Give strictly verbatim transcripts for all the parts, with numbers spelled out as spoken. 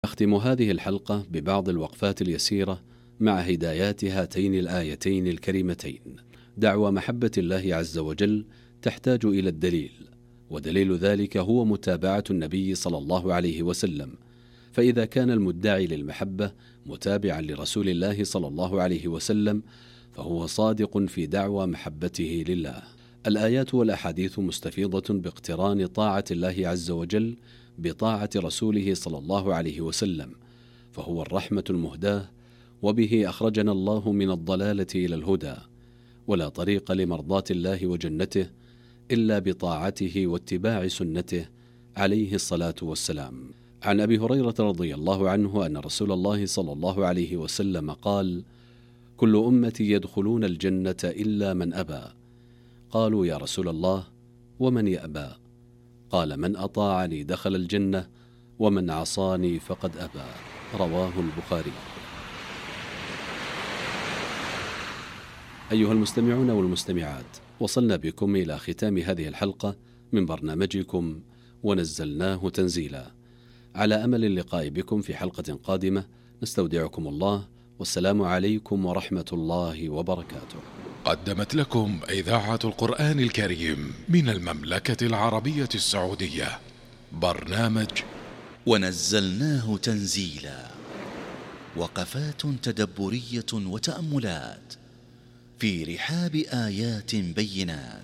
أختم هذه الحلقة ببعض الوقفات اليسيرة مع هدايات هاتين الآيتين الكريمتين. دعوى محبة الله عز وجل تحتاج إلى الدليل، ودليل ذلك هو متابعة النبي صلى الله عليه وسلم، فإذا كان المدعي للمحبة متابعا لرسول الله صلى الله عليه وسلم فهو صادق في دعوى محبته لله. الآيات والأحاديث مستفيضة باقتران طاعة الله عز وجل بطاعة رسوله صلى الله عليه وسلم، فهو الرحمة المهداة، وبه أخرجنا الله من الضلالة إلى الهدى، ولا طريق لمرضاة الله وجنته إلا بطاعته واتباع سنته عليه الصلاة والسلام. عن أبي هريرة رضي الله عنه أن رسول الله صلى الله عليه وسلم قال: كل أمتي يدخلون الجنة إلا من أبى. قالوا: يا رسول الله، ومن يأبى؟ قال: من أطاعني دخل الجنة، ومن عصاني فقد أبى. رواه البخاري. أيها المستمعون والمستمعات، وصلنا بكم إلى ختام هذه الحلقة من برنامجكم ونزلناه تنزيلا. على أمل اللقاء بكم في حلقة قادمة، نستودعكم الله، والسلام عليكم ورحمة الله وبركاته. قدمت لكم إذاعة القرآن الكريم من المملكة العربية السعودية برنامج ونزلناه تنزيلا، وقفات تدبرية وتأملات في رحاب آيات بينات.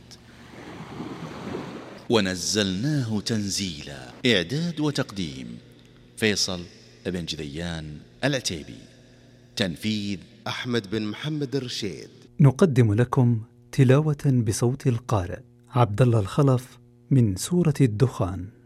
ونزلناه تنزيلا، إعداد وتقديم فيصل بن جذيان العتيبي، تنفيذ أحمد بن محمد الرشيد. نقدم لكم تلاوة بصوت القارئ عبد الله الخلف من سورة الدخان.